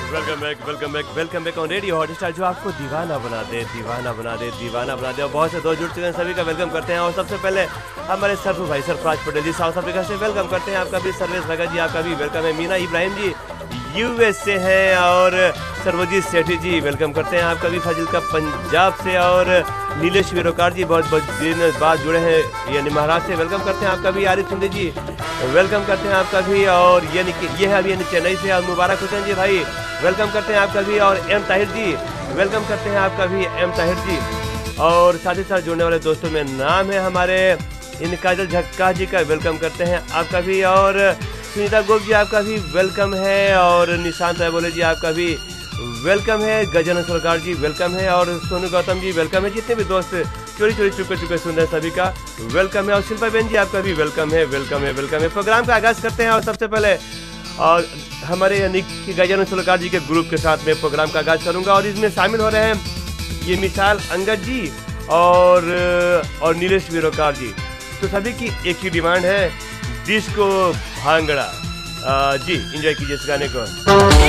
Welcome back on radio Hotstar, जो आपको दीवाना बना दे, दीवाना बना दे, दीवाना बना दे। और बहुत से दोस्त जुड़ चुके हैं, सभी का वेलकम करते हैं। और सबसे पहले हमारे सरफू भाई सरफराज पटेल जी साउथ अफ्रीका से वेलकम करते हैं। आपका भी सर्वेश भगत जी, आपका भी वेलकम है। मीना इब्राहिम जी यूएस से हैं। और सर्वजीत सेठी जी वेलकम करते हैं। आपका भी फजिल का पंजाब से। और नीलेश विरोकार जी बहुत दिन बाद जुड़े हैं यानी महाराष्ट्र से, वेलकम करते हैं। आपका भी आरिफ सिंधे जी वेलकम करते हैं आपका भी। और यानी कि ये है अभी चेन्नई से। और मुबारक हुसैन जी भाई वेलकम करते हैं आपका भी। और एम ताहिर जी वेलकम करते हैं आपका भी, एम ताहिर जी। और साथ ही साथ जुड़ने वाले दोस्तों में नाम है हमारे इन काजल झक्का जी का, वेलकम करते हैं आपका भी। और सुनीता गोप जी आपका भी वेलकम है। और निशांत बोले जी आपका भी वेलकम है। गजानन सरकार जी वेलकम है। और सोनू गौतम जी वेलकम है। जितने भी दोस्त चोरी चुपके सुन रहे सभी का वेलकम है। और शिल्पा बेन जी आपका भी वेलकम है, वेलकम है, वेलकम है। प्रोग्राम का आगाज करते हैं। और सबसे पहले और हमारे यानी कि गजानन सरकार जी के ग्रुप के साथ में प्रोग्राम का आगाज करूंगा। और इसमें शामिल हो रहे हैं ये मिसाल अंगद जी और नीलेश विरोकार जी। तो सभी की एक ही डिमांड है, डिस्को भांगड़ा। जी एंजॉय कीजिए इस गाने को।